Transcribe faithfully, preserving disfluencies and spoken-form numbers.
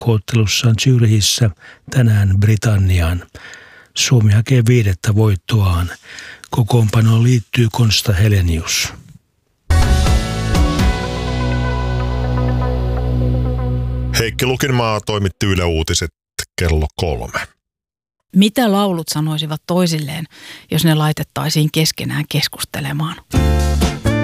ennakko-ottelussaan Zürichissä tänään Britanniaan. Suomi hakee viidettä voittoaan. Kokoonpanoon liittyy Konsta Helenius. Heikki Lukinmaa toimitti Yle Uutiset kello kolme. Mitä laulut sanoisivat toisilleen, jos ne laitettaisiin keskenään keskustelemaan?